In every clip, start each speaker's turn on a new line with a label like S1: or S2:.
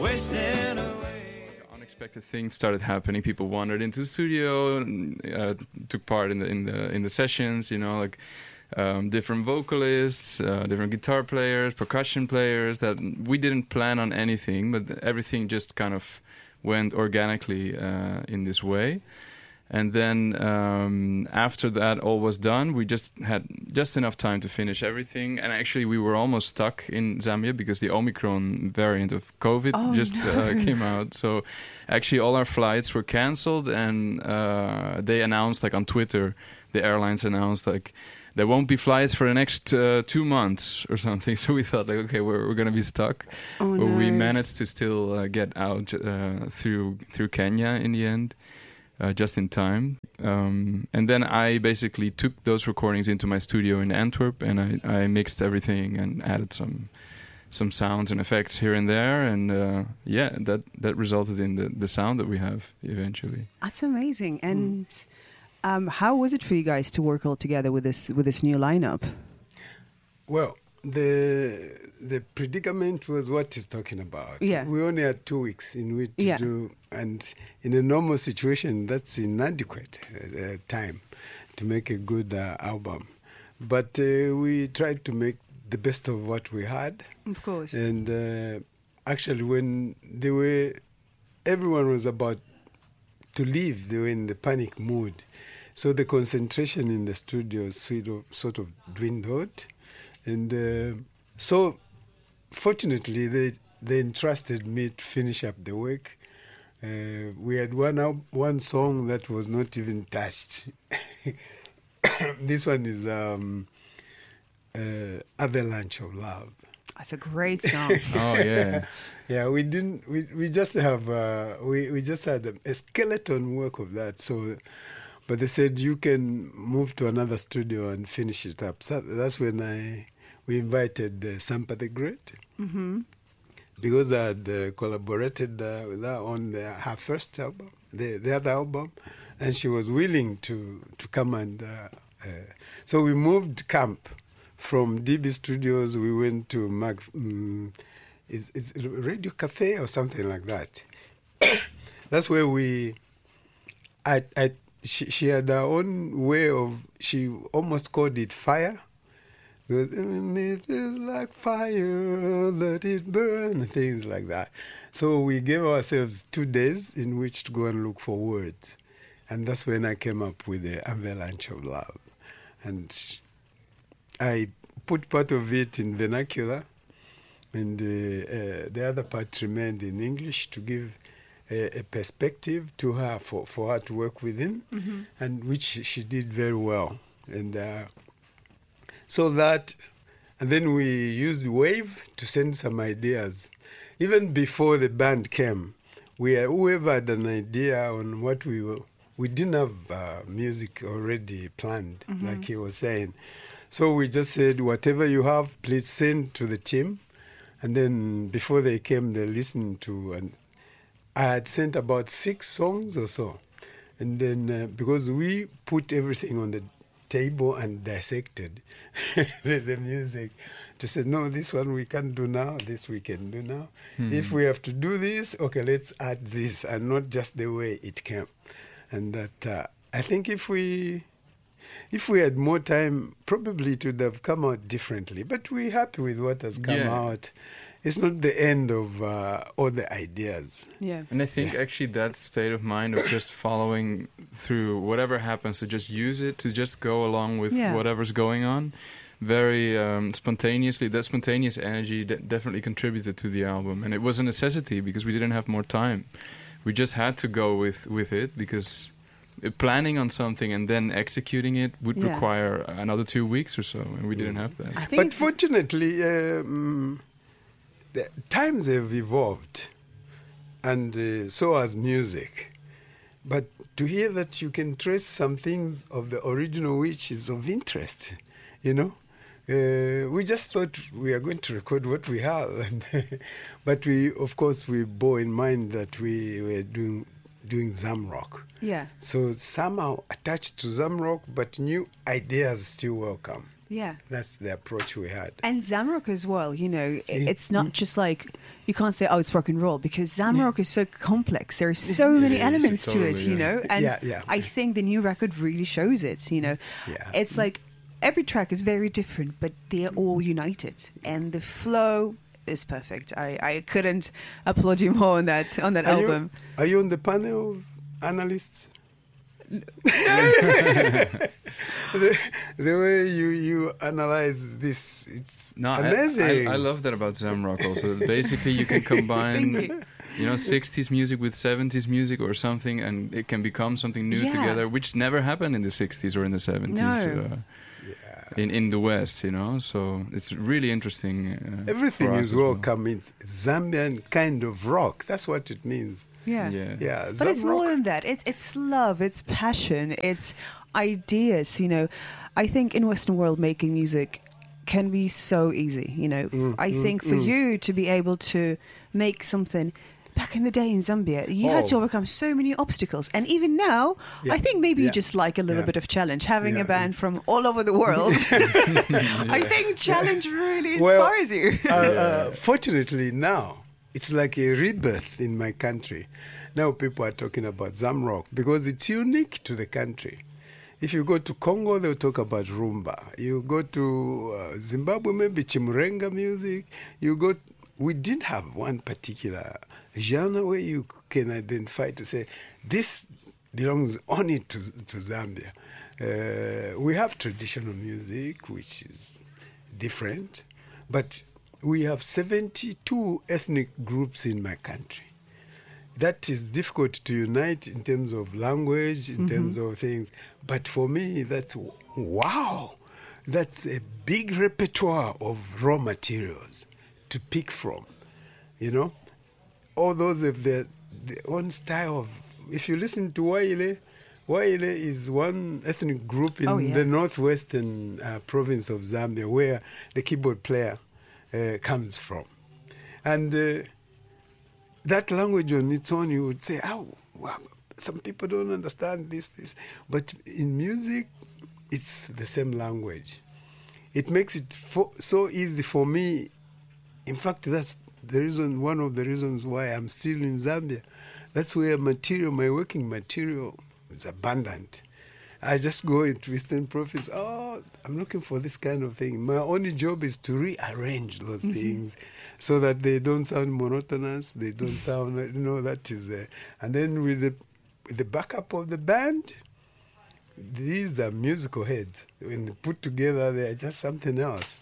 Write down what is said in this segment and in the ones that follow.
S1: Unexpected things started happening. People wandered into the studio, and, took part in the sessions. You know, like different vocalists, different guitar players, percussion players. That we didn't plan on anything, but everything just kind of went organically in this way. And then after that all was done, we just had just enough time to finish everything. And actually, we were almost stuck in Zambia because the Omicron variant of COVID came out. So actually, all our flights were canceled, and they announced, like on Twitter, the airlines announced, like, there won't be flights for the next 2 months or something. So we thought, like, okay, we're going to be stuck. But we managed to still get out through Kenya in the end. Just in time. And then I basically took those recordings into my studio in Antwerp, and I mixed everything and added some sounds and effects here and there. And that resulted in the sound that we have eventually.
S2: That's amazing. And how was it for you guys to work all together with this new lineup?
S3: Well, the predicament was what he's talking about.
S2: Yeah.
S3: We only had 2 weeks in which to do, and in a normal situation, that's inadequate time to make a good album. But we tried to make the best of what we had.
S2: Of course.
S3: And actually, when everyone was about to leave, they were in the panic mood. So the concentration in the studio sort of dwindled. And so, fortunately, they entrusted me to finish up the work. We had one song that was not even touched. This one is Avalanche of Love.
S2: That's a great song.
S1: Oh yeah,
S3: yeah. We didn't. We just have. We just had a skeleton work of that. So. But they said you can move to another studio and finish it up. So that's when we invited Sampa the Great, because I had collaborated with her on her first album, the other album, and she was willing to come and. So we moved camp from DB Studios. We went to is Radio Cafe or something like that. That's where She had her own way of, she almost called it fire. Because it feels like fire, let it burn, things like that. So we gave ourselves 2 days in which to go and look for words. And that's when I came up with the Avalanche of Love. And I put part of it in vernacular, and the other part remained in English to give a perspective to her for her to work with him, and which she did very well. And and then we used Wave to send some ideas. Even before the band came, whoever had an idea on what we didn't have music already planned, like he was saying. So we just said, whatever you have, please send to the team. And then before they came, they listened to, and I had sent about 6 songs or so. And then because we put everything on the table and dissected the music to say, no, this one we can't do now, this we can do now. If we have to do this, okay, let's add this, and not just the way it came. And that I think if we had more time, probably it would have come out differently. But we're happy with what has come out. It's not the end of all the ideas.
S2: Yeah.
S1: And I think actually that state of mind of just following through whatever happens, to just use it, to just go along with whatever's going on, very spontaneously. That spontaneous energy definitely contributed to the album. And it was a necessity because we didn't have more time. We just had to go with it because planning on something and then executing it would require another 2 weeks or so. And we didn't have that.
S3: But fortunately... the times have evolved, and so has music. But to hear that you can trace some things of the original, which is of interest, we just thought we are going to record what we have. But we bore in mind that we were doing Zamrock.
S2: Yeah.
S3: So somehow attached to Zamrock, but new ideas still welcome.
S2: Yeah.
S3: That's the approach we had.
S2: And Zamrock as well, you know, it's not just like, you can't say, oh, it's rock and roll, because Zamrock is so complex. There are so many elements to it,
S1: totally,
S2: you know, and
S3: Yeah.
S2: I think the new record really shows it, you know.
S3: Yeah.
S2: It's like every track is very different, but they're all united, and the flow is perfect. I couldn't applaud you more on that album.
S3: Are you on the panel of analysts? The way you analyze this, it's amazing.
S1: I love that about Zamrock also. Basically, you can combine, you know, 60s music with 70s music or something, and it can become something new together, which never happened in the 60s or in the 70s.
S2: No.
S1: In the West, you know, so it's really interesting.
S3: Everything is welcome. It's Zambian kind of rock. That's what it means.
S2: Yeah. But it's more than that. It's love, it's passion, it's ideas, you know. I think in Western world making music can be so easy, you know. I think for you to be able to make something back in the day in Zambia, you had to overcome so many obstacles. And even now, I think maybe you just like a little bit of challenge. Having a band from all over the world, I think challenge really inspires you.
S3: Fortunately now, it's like a rebirth in my country. Now people are talking about Zamrock because it's unique to the country. If you go to Congo, they'll talk about rumba. You go to Zimbabwe, maybe Chimurenga music. We didn't have one particular genre where you can identify to say, this belongs only to Zambia. We have traditional music, which is different, but we have 72 ethnic groups in my country. That is difficult to unite in terms of language, in terms of things. But for me, that's wow. That's a big repertoire of raw materials to pick from, you know. All those have their own style of... If you listen to Waile is one ethnic group in the northwestern province of Zambia where the keyboard player comes from. And that language on its own, you would say, oh, wow, some people don't understand this. But in music, it's the same language. It makes it so easy for me. In fact, that's one of the reasons why I'm still in Zambia. That's where my working material is abundant. I just go into Eastern Province. Oh, I'm looking for this kind of thing. My only job is to rearrange those things so that they don't sound monotonous. They don't sound, that is there. And then with the backup of the band, these are musical heads. When put together, they are just something else.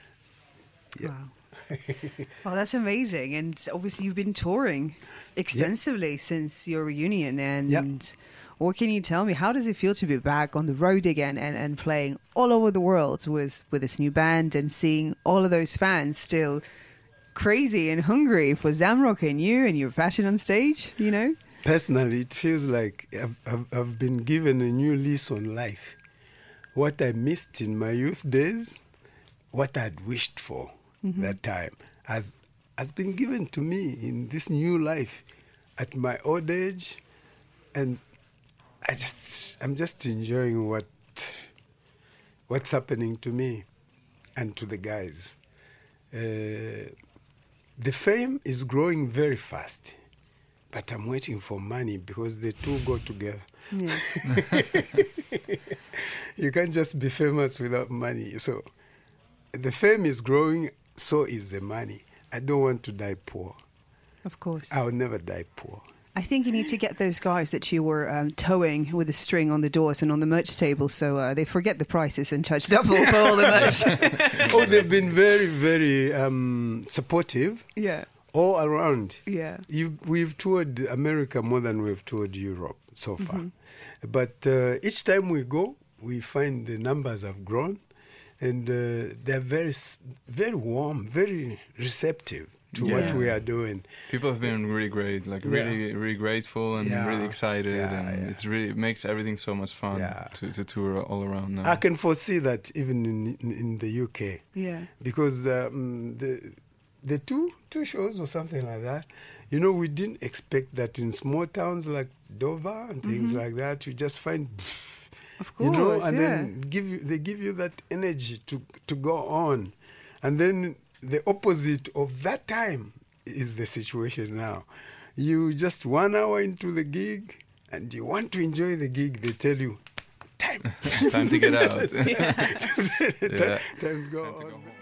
S3: Yeah.
S2: Wow. Well, that's amazing. And obviously you've been touring extensively since your reunion. And what can you tell me? How does it feel to be back on the road again and playing all over the world with this new band and seeing all of those fans still crazy and hungry for Zamrock and you and your passion on stage, you know?
S3: Personally, it feels like I've been given a new lease on life. What I missed in my youth days, what I'd wished for that time, has been given to me in this new life at my old age. And I'm just enjoying what's happening to me and to the guys. The fame is growing very fast, but I'm waiting for money because the two go together.
S2: Yeah.
S3: You can't just be famous without money. So the fame is growing, so is the money. I don't want to die poor.
S2: Of course.
S3: I'll never die poor.
S2: I think you need to get those guys that you were towing with a string on the doors and on the merch table so they forget the prices and charge double for all the merch.
S3: Oh, they've been very, very supportive.
S2: Yeah.
S3: All around.
S2: Yeah.
S3: We've toured America more than we've toured Europe so far. But each time we go, we find the numbers have grown. And they're very, very warm, very receptive to what we are doing.
S1: People have been really great, like really, really grateful and really excited, it's really, it makes everything so much fun to tour all around now.
S3: I can foresee that even in the UK.
S2: Yeah.
S3: Because the two shows or something like that, we didn't expect that in small towns like Dover and things like that, you just find
S2: Of course,
S3: you know, and then they give you that energy to go on. And then the opposite of that time is the situation now. You just 1 hour into the gig and you want to enjoy the gig, they tell you, time
S1: to get out.
S3: Time to go on.